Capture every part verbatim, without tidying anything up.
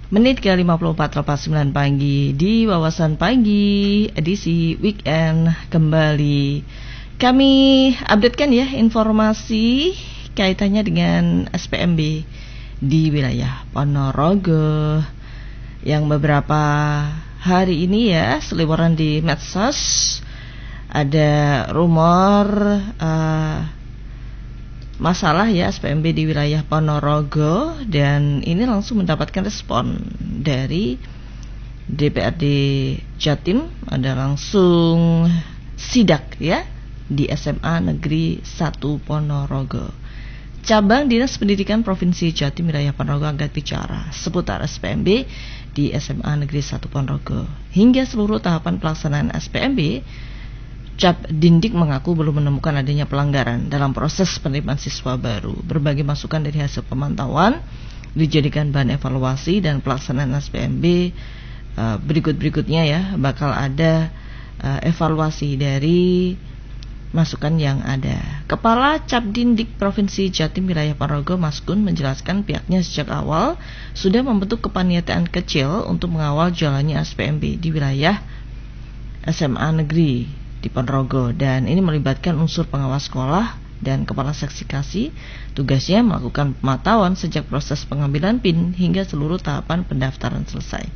menit ke lima puluh empat lepas sembilan pagi di Wawasan Pagi edisi weekend kembali. Kami updatekan ya informasi kaitannya dengan S P M B di wilayah Ponorogo yang beberapa hari ini ya seliweran di medsos ada rumor uh, masalah ya S P M B di wilayah Ponorogo, dan ini langsung mendapatkan respon dari D P R D Jatim. Ada langsung sidak ya di S M A Negeri satu Ponorogo. Cabang Dinas Pendidikan Provinsi Jatim wilayah Ponorogo angkat bicara seputar S P M B di S M A Negeri satu Ponorogo. Hingga seluruh tahapan pelaksanaan S P M B, Cap Dindik mengaku belum menemukan adanya pelanggaran dalam proses penerimaan siswa baru. Berbagai masukan dari hasil pemantauan dijadikan bahan evaluasi, dan pelaksanaan S P M B uh, berikut-berikutnya ya bakal ada uh, evaluasi dari masukan yang ada. Kepala Cap Dindik Provinsi Jatim wilayah Ponorogo Maskun menjelaskan pihaknya sejak awal sudah membentuk kepaniatiaan kecil untuk mengawal jalannya S P M B di wilayah S M A Negeri di Ponorogo, dan ini melibatkan unsur pengawas sekolah dan kepala seksi kasih. Tugasnya melakukan pemantauan sejak proses pengambilan P I N hingga seluruh tahapan pendaftaran selesai.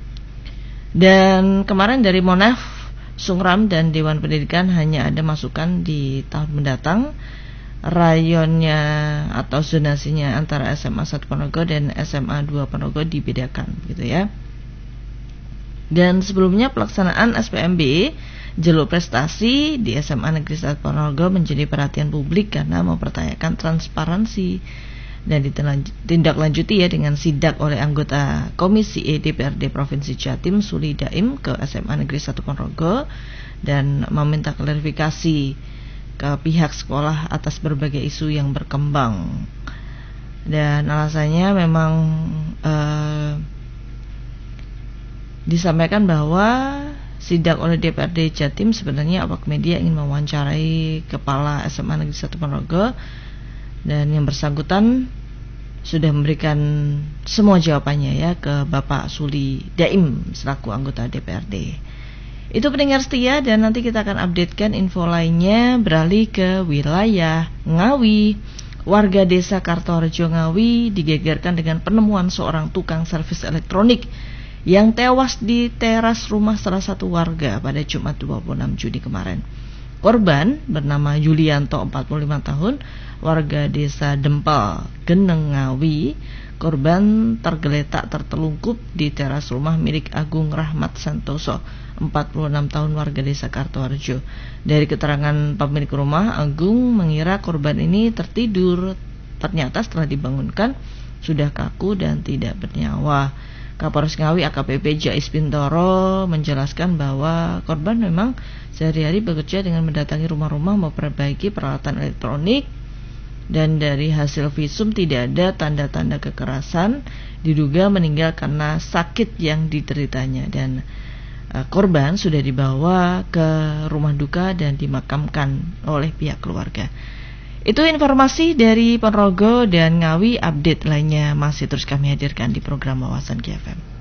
Dan kemarin dari Monaf, Sungram dan Dewan Pendidikan hanya ada masukan di tahun mendatang rayonnya atau zonasinya antara S M A satu Ponorogo dan S M A dua Ponorogo dibedakan gitu ya. Dan sebelumnya pelaksanaan S P M B jalur prestasi di S M A Negeri satu Ponorogo menjadi perhatian publik karena mempertanyakan transparansi, dan ditindaklanjuti ya dengan sidak oleh anggota Komisi E D P R D Provinsi Jatim Suli Daim ke S M A Negeri satu Ponorogo dan meminta klarifikasi ke pihak sekolah atas berbagai isu yang berkembang. Dan alasannya memang eh, disampaikan bahwa sidak oleh D P R D Jatim sebenarnya awak media ingin mewawancarai Kepala S M A Negeri satu Ponorogo, dan yang bersangkutan sudah memberikan semua jawabannya ya ke Bapak Suli Daim selaku anggota D P R D. Itu pendengar setia, dan nanti kita akan updatekan info lainnya. Beralih ke wilayah Ngawi. Warga desa Kartorejo Ngawi digegerkan dengan penemuan seorang tukang servis elektronik yang tewas di teras rumah salah satu warga pada Jumat dua puluh enam Juni kemarin. Korban bernama Yulianto, empat puluh lima tahun, warga desa Dempal, Geneng, Ngawi. Korban tergeletak tertelungkup di teras rumah milik Agung Rahmat Santoso, empat puluh enam tahun, warga desa Kartorejo. Dari keterangan pemilik rumah, Agung mengira korban ini tertidur. Ternyata setelah dibangunkan sudah kaku dan tidak bernyawa. Kapolres Ngawi A K P P Jais Bintoro menjelaskan bahwa korban memang sehari-hari bekerja dengan mendatangi rumah-rumah memperbaiki peralatan elektronik, dan dari hasil visum tidak ada tanda-tanda kekerasan. Diduga meninggal karena sakit yang dideritanya, dan uh, korban sudah dibawa ke rumah duka dan dimakamkan oleh pihak keluarga. Itu informasi dari Ponorogo dan Ngawi. Update lainnya masih terus kami hadirkan di program Wawasan K F M.